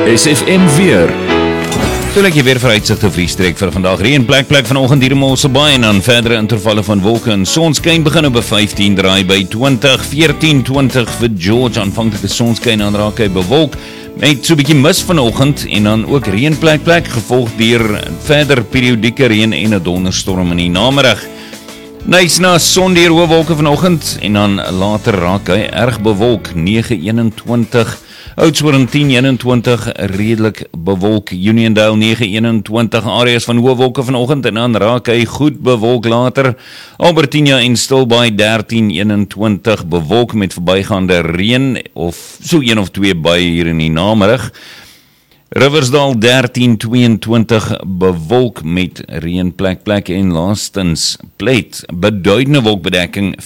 SFM weer. Toe ek jy weer vooruitsigte vir die streek vir vandag. Reën plek vanoggend hier in Mosselbaai en dan verdere intervalle van wolke en sonskyn begin op 15 draai by 20, 14, 20 vir George. Aanvanklike sonskyn en dan raak hy bewolk met so 'n bietjie mis vanoggend en dan ook reën plek gevolg deur verder periodieke reën en 'n donderstorm in die namiddag. Nice na son deur hoë wolke vanoggend en dan later raak hy erg bewolk 9:21. Oudtshoorn 10:21 redelik bewolk, Uniondale 9:21 areas van hoë wolke vanoggend en dan raak hy goed bewolk later. Albertina en Stilbaai 13:21 bewolk met verbygaande reën of so een of twee buie hier in die namiddag. Riversdale 13:22 bewolk met reën plek en laastens Pleit beduidende wolkbedekking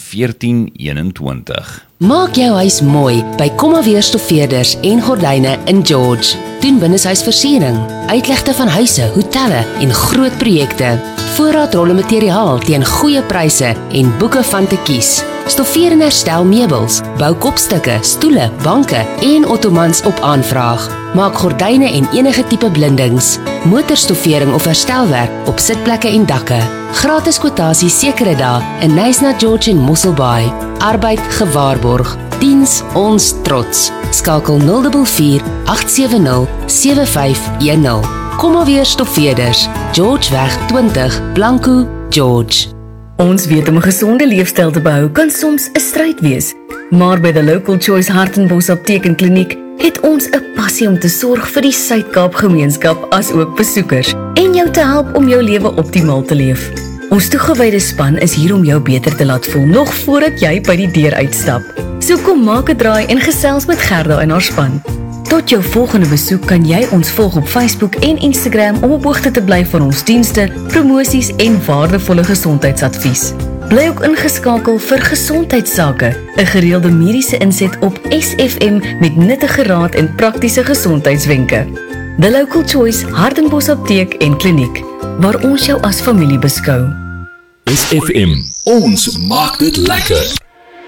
14:21. Maak jou huis mooi by Kommaweer Stoffeerders en Gordyne in George. Doen binneshuisversiering, uitlegte van huise, hotelle en groot projekte. Voorraadrolle materiaal teen goeie pryse en boeke van te kies. Stoffeer en herstel meubels, bou kopstukke, stoele, banke en ottomans op aanvraag. Maak gordyne en enige tipe blindings, motorstoffering of herstelwerk op sitplekke en dakke. Gratis kwotasie sekere dae in Nyasna, George en Mosselbaai. Arbeid gewaarborg. Diens ons trots. Skakel 044 870 7510. Kommaweer Stoffeerders, Georgeweg 20, Blanco, George. Ons weet om 'n gesonde leefstyl te behou kan soms 'n stryd wees, maar by The Local Choice Hartenbos Apteek en Kliniek het ons 'n passie om te sorg vir die Suid-Kaap gemeenskap as ook besoekers en jou te help om jou lewe optimaal te leef. Ons toegewyde span is hier om jou beter te laat voel nog voordat jy by die deur uitstap. So kom maak 'n draai en gesels met Gerda en haar span. Tot jou volgende besoek kan jy ons volg op Facebook en Instagram om op hoogte te bly van ons dienste, promosies en waardevolle gesondheidsadvies. Bly ook ingeskakel vir gesondheidsake, 'n gereelde mediese inset op SFM met nuttige raad en praktiese gesondheidswenke. The Local Choice Hartenbos Apteek en Kliniek, waar ons jou as familie beskou. SFM, ons maak dit lekker.